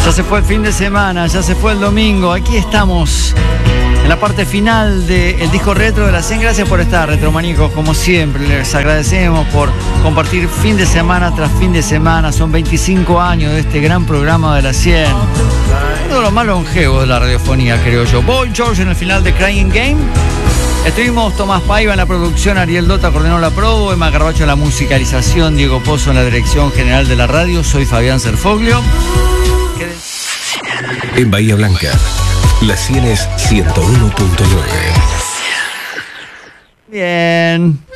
Ya se fue el fin de semana, ya se fue el domingo. Aquí estamos en la parte final del disco retro de la 100. Gracias por estar, retromaníacos, como siempre. Les agradecemos por compartir fin de semana tras fin de semana. Son 25 años de este gran programa de la 100. Uno de los más longevos de la radiofonía, creo yo. Boy George en el final de Crying Game. Estuvimos Tomás Paiva en la producción, Ariel Dota coordinó la promo, Emma Carbacho en la musicalización, Diego Pozo en la dirección general de la radio. Soy Fabián Serfoglio. En Bahía Blanca, la 100 es 101.9. Bien.